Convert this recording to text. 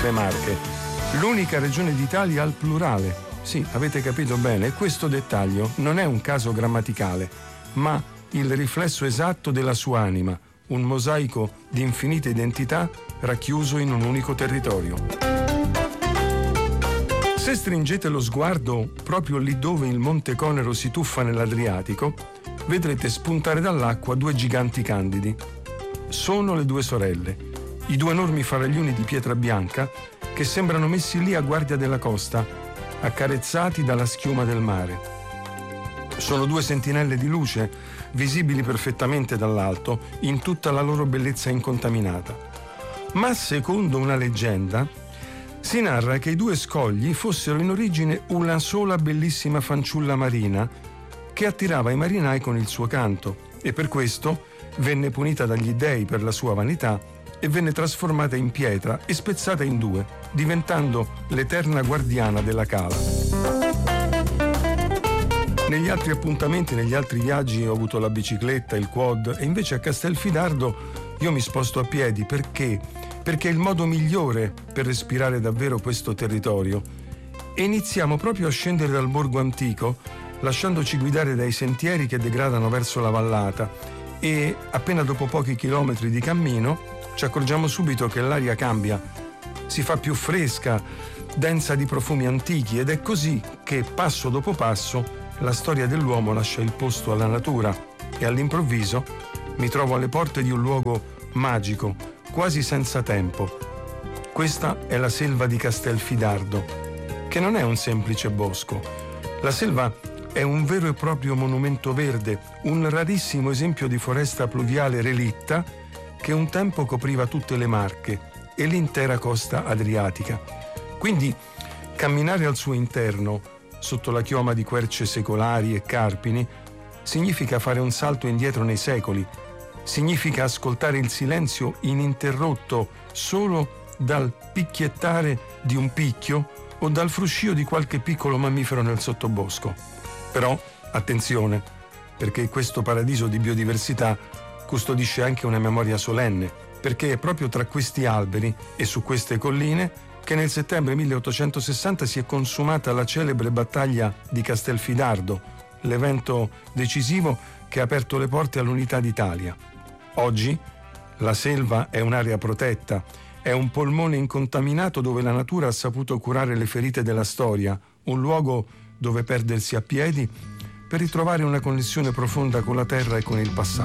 le Marche, l'unica regione d'Italia al plurale. Sì, avete capito bene, questo dettaglio non è un caso grammaticale, ma il riflesso esatto della sua anima, un mosaico di infinite identità racchiuso in un unico territorio. Se stringete lo sguardo proprio lì dove il Monte Conero si tuffa nell'Adriatico, vedrete spuntare dall'acqua due giganti candidi. Sono le due sorelle, i due enormi faraglioni di pietra bianca che sembrano messi lì a guardia della costa, accarezzati dalla schiuma del mare. Sono due sentinelle di luce, visibili perfettamente dall'alto, in tutta la loro bellezza incontaminata. Ma secondo una leggenda, si narra che i due scogli fossero in origine una sola bellissima fanciulla marina che attirava i marinai con il suo canto e per questo venne punita dagli dei per la sua vanità e venne trasformata in pietra e spezzata in due, diventando l'eterna guardiana della cala. Negli altri appuntamenti, negli altri viaggi ho avuto la bicicletta, il quad e invece a Castelfidardo io mi sposto a piedi perché è il modo migliore per respirare davvero questo territorio. E iniziamo proprio a scendere dal borgo antico, lasciandoci guidare dai sentieri che degradano verso la vallata e appena dopo pochi chilometri di cammino ci accorgiamo subito che l'aria cambia, si fa più fresca, densa di profumi antichi ed è così che passo dopo passo la storia dell'uomo lascia il posto alla natura e all'improvviso mi trovo alle porte di un luogo magico, quasi senza tempo. Questa è la selva di Castelfidardo, che non è un semplice bosco. La selva è un vero e proprio monumento verde, un rarissimo esempio di foresta pluviale relitta che un tempo copriva tutte le Marche e l'intera costa adriatica. Quindi camminare al suo interno, sotto la chioma di querce secolari e carpini, significa fare un salto indietro nei secoli, significa ascoltare il silenzio ininterrotto solo dal picchiettare di un picchio o dal fruscio di qualche piccolo mammifero nel sottobosco. Però, attenzione, perché questo paradiso di biodiversità custodisce anche una memoria solenne, perché è proprio tra questi alberi e su queste colline che nel settembre 1860 si è consumata la celebre battaglia di Castelfidardo, l'evento decisivo che ha aperto le porte all'unità d'Italia. Oggi la selva è un'area protetta, è un polmone incontaminato dove la natura ha saputo curare le ferite della storia, un luogo dove perdersi a piedi per ritrovare una connessione profonda con la terra e con il passato.